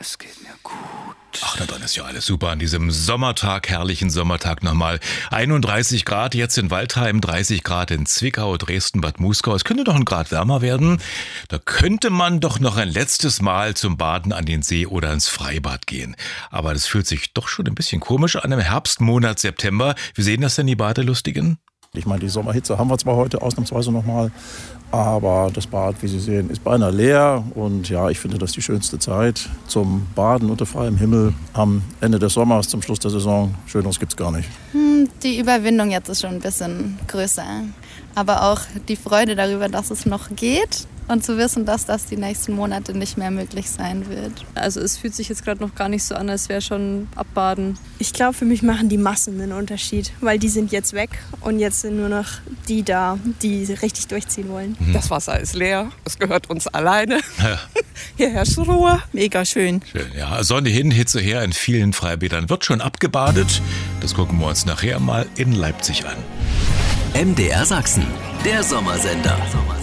Es geht mir gut. Ach, na dann ist ja alles super an diesem Sommertag, herrlichen Sommertag nochmal. 31 Grad jetzt in Waldheim, 30 Grad in Zwickau, Dresden, Bad Muskau. Es könnte doch ein Grad wärmer werden. Da könnte man doch noch ein letztes Mal zum Baden an den See oder ins Freibad gehen. Aber das fühlt sich doch schon ein bisschen komisch an im Herbstmonat September. Wie sehen das denn die Badelustigen? Ich meine, die Sommerhitze haben wir zwar heute ausnahmsweise nochmal, aber das Bad, wie Sie sehen, ist beinahe leer. Und ja, ich finde das die schönste Zeit zum Baden unter freiem Himmel am Ende des Sommers, zum Schluss der Saison. Schöneres gibt's gar nicht. Die Überwindung jetzt ist schon ein bisschen größer. Aber auch die Freude darüber, dass es noch geht und zu wissen, dass das die nächsten Monate nicht mehr möglich sein wird. Also es fühlt sich jetzt gerade noch gar nicht so an, als wäre schon Abbaden. Ich glaube, für mich machen die Massen einen Unterschied, weil die sind jetzt weg und jetzt sind nur noch die da, die richtig durchziehen wollen. Das Wasser ist leer, es gehört uns alleine. Ja. Hier herrscht Ruhe, mega schön. Schön, ja. Sonne hin, Hitze her, in vielen Freibädern wird schon abgebadet. Das gucken wir uns nachher mal in Leipzig an. MDR Sachsen, der Sommersender.